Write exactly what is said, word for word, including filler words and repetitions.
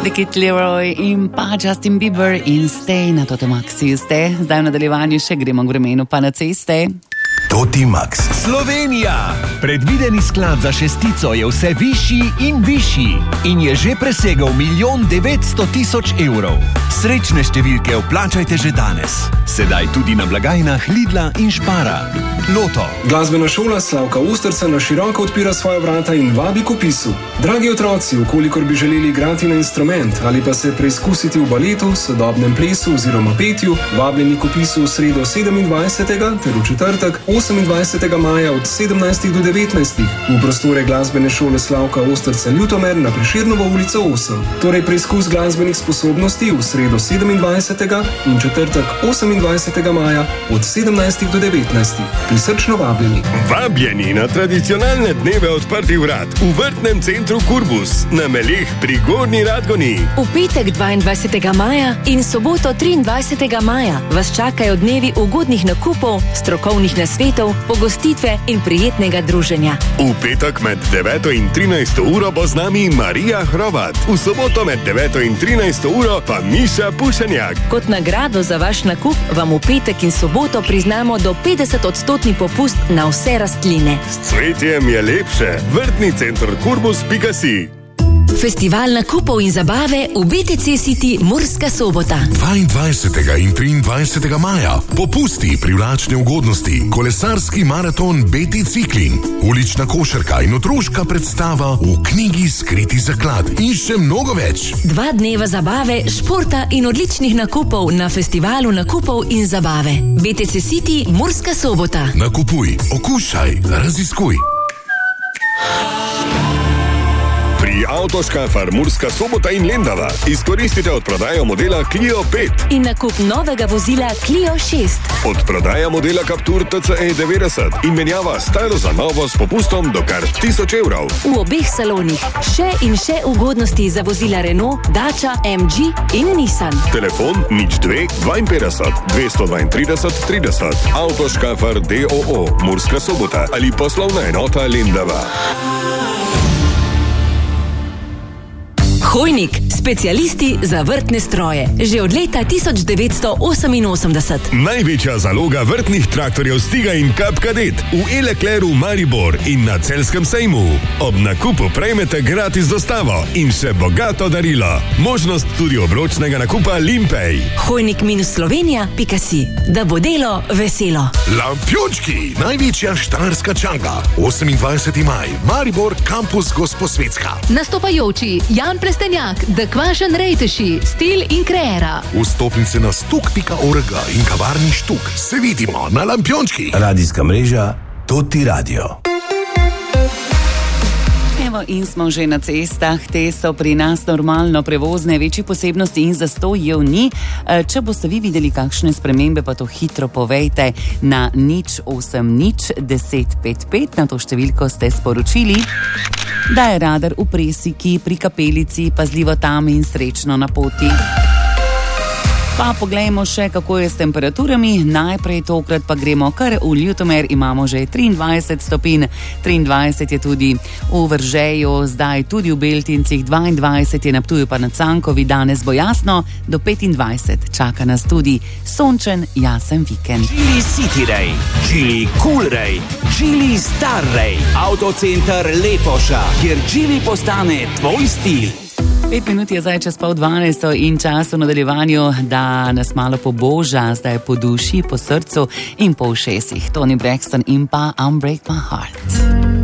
Kid Leroy in pa Justin Bieber in Stay na Toti Maxi ste. Zdaj v nadaljevanju še gremo k vremenu pa na ceste. Toti Max. Slovenija! Predvideni sklad za šestico je vse višji in višji in je že presegel milijon devetsto tisoč evrov. Srečne številke vplačajte že danes. Sedaj tudi na blagajnah Lidla in Špara. Loto. Glasbena šola Slavka Osterca na široko odpira svoja vrata in vabi k vpisu. Dragi otroci, vkolikor bi želeli igrati na instrument ali pa se preizkusiti v baletu, sodobnem plesu oziroma petju, vabljeni k vpisu v sredo sedemindvajsetega ter v četrtek osemindvajsetega maja od sedemnajstih do devetnajstih v prostore glasbene šole Slavka Osterca Ljutomer na Prešernovo ulico osem. Torej preizkus glasbenih sposobnosti v sredo sedemindvajsetega in četrtek osemindvajsetega maja od sedemnajstih do devetnajstih. Prisrčno vabljeni. Vabljeni na tradicionalne dneve odprtih vrat v vrtnem centru Kurbus na Melih pri Gornji Radgoni. V petek dvaindvajsetega maja in soboto triindvajsetega maja vas čakajo dnevi ugodnih nakupov, strokovnih nasvetov, pogostitve in prijetnega druženja. V petek med deveto in trinajsto uro bo z nami Marija Hrovat. V soboto med deveto in trinajsto uro pa Miša Pušenjak. Kot nagrado za vaš nakup vam v petek in soboto priznamo do petdeset odstotni popust na vse rastline. S cvetjem je lepše. Vrtni center kurbus pika si. Festival nakupov in zabave v B T C City Murska Sobota. dvaindvajsetega in triindvajsetega maja popusti, privlačne ugodnosti, kolesarski maraton B T Ciklin, ulična košarka in otroška predstava v knjigi Skriti zaklad in še mnogo več. Dva dneva zabave, športa in odličnih nakupov na festivalu nakupov in zabave. B T C City Murska Sobota. Nakupuj, okušaj, raziskuj. Pri Avtoškafar Murska Sobota in Lendava izkoristite odprodajo modela Clio pet in nakup novega vozila Clio šest. Odprodaja modela Captur T C E devetdeset in menjava staro za novo s popustom do kar tisoč evrov. V obeh salonih še in še ugodnosti za vozila Renault, Dacia, M G in Nissan. Telefon nič dve dvainpetdeset dvesto dvaintrideset trideset. Avtoškafar D O O Murska Sobota ali poslovna enota Lendava. Hojnik, specialisti za vrtne stroje. Že od leta tisoč devetsto oseminosemdeset. Največja zaloga vrtnih traktorjev Stiga in Cup Cadet v E-Leclercu Maribor in na Celjskem sejmu. Ob nakupu prejmete gratis dostavo in še bogato darilo. Možnost tudi obročnega nakupa Limpej. Hojnik minus Slovenija pika si. Da bo delo veselo. Lampiončki, največja štajerska čanga. osemindvajseti maj, Maribor, kampus Gosposvetska. Nastopajoči Jan Prestenjak, The Kvašen Rejteši, Stil in Kreera. Vstopnice na stuk pika org in kavarni Štuk. Se vidimo na Lampiončki. Radijska mreža Toti Radio. Evo in smo že na cestah, te so pri nas normalno prevozne, večje posebnosti in zastojev ni. Če boste vi videli kakšne spremembe, pa to hitro povejte na nič osem nič deset pet pet, na to številko ste sporočili, da je radar v Presiki pri Kapelici, pazljivo tam in srečno na poti. Pa poglejmo še, kako je s temperaturami. Najprej tokrat pa gremo kar v Ljutomer, imamo že triindvajset stopinj, triindvajset je tudi v Veržeju, zdaj tudi v Beltincih, dvaindvajset je na Ptuju pa na Cankovi, danes bo jasno do petindvajset. Čaka nas tudi sončen, jasen vikend. Geely City Ray, Geely Cool Ray, Geely Star Ray, Autocenter Lepoša, kjer Geely postane tvoj stil. Pet minut je zdaj čez pol dvanajsto in čas v nadaljevanju, da nas malo poboža, zdaj po duši, po srcu in po ušesih. Toni Braxton in pa Unbreak My Heart.